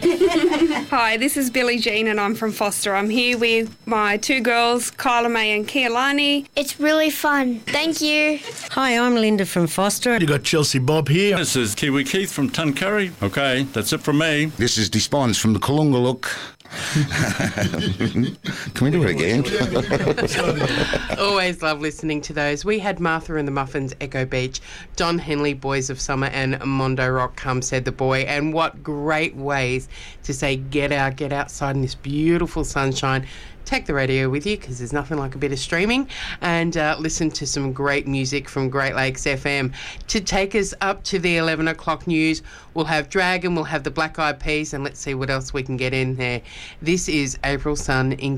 Hi, this is Billie Jean and I'm from Foster. I'm here with my two girls, Kyla May and Kealani. It's really fun. Thank you. Hi, I'm Linda from Foster. You got Chelsea Bob here. This is Kiwi Keith from Tuncurry. Okay, that's it from me. This is Despons from the Kalungaluk. Can we do it again? Always love listening to those. We had Martha and the Muffins, Echo Beach, Don Henley, Boys of Summer, and Mondo Rock, Come Said the Boy. And what great ways to say get outside in this beautiful sunshine. Take the radio with you because there's nothing like a bit of streaming, and listen to some great music from Great Lakes FM. To take us up to the 11 o'clock news, we'll have Dragon, we'll have the Black Eyed Peas, and let's see what else we can get in there. This is April Sun in